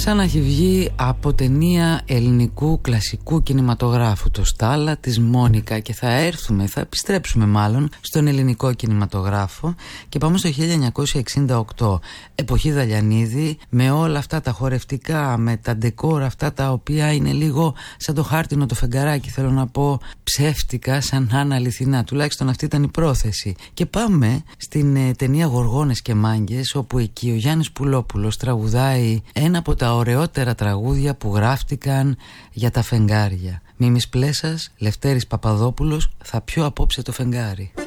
σαν να έχει βγει από ταινία ελληνικού κλασικού κινηματογράφου, το Στάλα της Μόνικα, και θα επιστρέψουμε μάλλον στον ελληνικό κινηματογράφο και πάμε στο 1968, εποχή Δαλιανίδη, με όλα αυτά τα χορευτικά, με τα ντεκόρ αυτά τα οποία είναι λίγο σαν το χάρτινο το φεγγαράκι, θέλω να πω, ψεύτικα σαν να είναι αληθινά, τουλάχιστον αυτή ήταν η πρόθεση. Και πάμε στην ταινία Γοργόνες και Μάγκες, όπου εκεί ο Γιάννης Πουλόπουλος τραγουδάει ένα από τα ωραιότερα τραγούδια που γράφτηκαν για τα φεγγάρια. Μίμης Πλέσας, Λευτέρης Παπαδόπουλος, θα πιω απόψε το φεγγάρι.